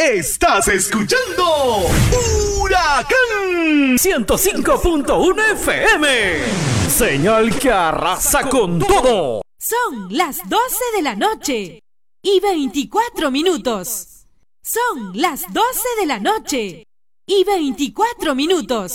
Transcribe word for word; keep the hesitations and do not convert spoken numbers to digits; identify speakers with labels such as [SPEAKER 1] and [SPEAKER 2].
[SPEAKER 1] Estás escuchando Huracán
[SPEAKER 2] ciento cinco punto uno F M. Señal que arrasa con todo.
[SPEAKER 3] Son las doce de la noche y veinticuatro minutos. Son las doce de la noche y veinticuatro minutos.